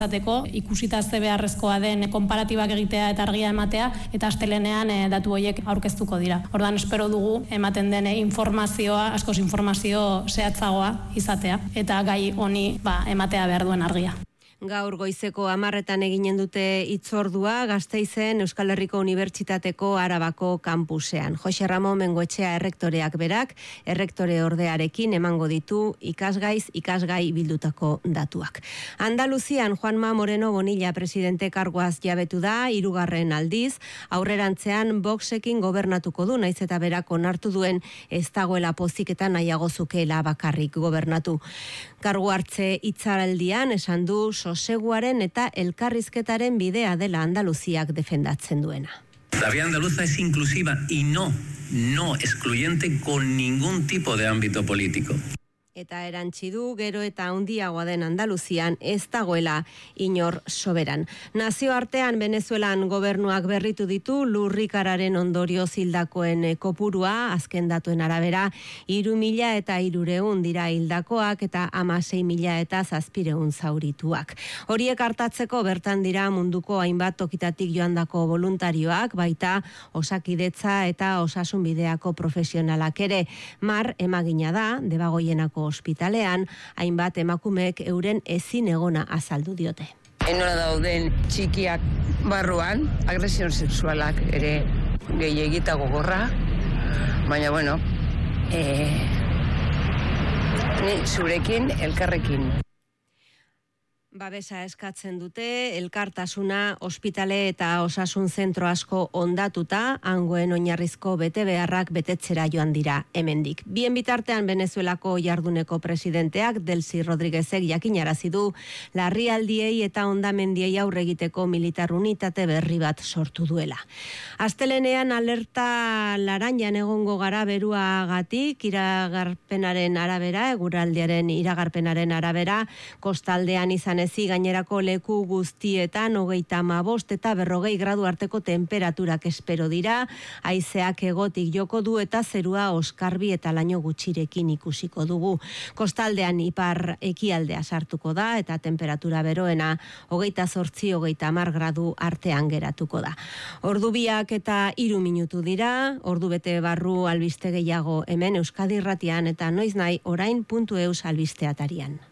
Ikusita ze beharrezkoa den konparatibak egitea eta argia ematea, eta astelenean datu horiek aurkeztuko dira. Orduan espero dugu ematen den informazioa, askoz informazio zehatzagoa izatea, eta gai honi ematea behar duen argia. Gaur goizeko 10:00 eginen dute hitzordua Gasteizen Euskal Herriko Unibertsitateko Arabako kampusean. Jose Ramon Bengoetxea errektoreak berak, errektore ordearekin emango ditu ikasgai bildutako datuak. Andaluzian Juanma Moreno Bonilla presidente karguaz jabetu da, 3. aldiz, aurrerantzean Voxekin gobernatuko du, naiz eta berak onartu duen ez dagoela pozik eta nahiago zukeela bakarrik gobernatu. Kargu hartze hitzaldian esan du soseguaren eta elkarrizketaren bidea dela Andaluziak defendatzen duena. La vía andaluza es inclusiva y no excluyente con ningún tipo de ámbito político. Eta erantzi du gero eta handiagoa den Andaluzian ez dagoela inor soberan. Nazioartean Venezuelan gobernuak berritu ditu lurrikararen ondorio hildakoen kopurua, azken datuen arabera 3.300 dira hildakoak eta 16.700 zaurituak. Horiek hartatzeko bertan dira munduko hainbat tokitatik joandako voluntarioak, baita Osakidetza eta Osasunbideako profesionalak ere. Mar emagina da, Debagoienako ospitalean, hainbat emakumeek euren ezin egona azaldu diote. Enora dauden txikiak barruan, agresio sexualak ere gehiegita gogorra, baina bueno, zurekin, elkarrekin. Babesa eskatzen dute, elkartasuna, ospitale eta osasun zentro asko ondatuta, hangoen oinarrizko betebeharrak betetzera joan dira hemendik. Bien bitartean Venezuelako jarduneko presidenteak Delcy Rodríguezek jakinarazi du larrialdiei eta hondamendiei aurre egiteko militar unitate berri bat sortu duela. Astelenean alerta laranjan egongo gara beruagatik, iragarpenaren arabera, eguraldiaren iragarpenaren arabera, kostaldean izan gainerako leku guztietan 35 eta 40 gradu arteko temperaturak espero dira, haizeak hegotik joko du eta zerua oskarbi eta laino gutxirekin ikusiko dugu. Kostaldean ipar ekialdea sartuko da eta temperatura beroena 28-30 gradu artean geratuko da. Ordu 2 eta 3 minutu dira, ordu bete barru albiste gehiago hemen Euskadi Irratian eta noiznahi orain.eus albiste atarian.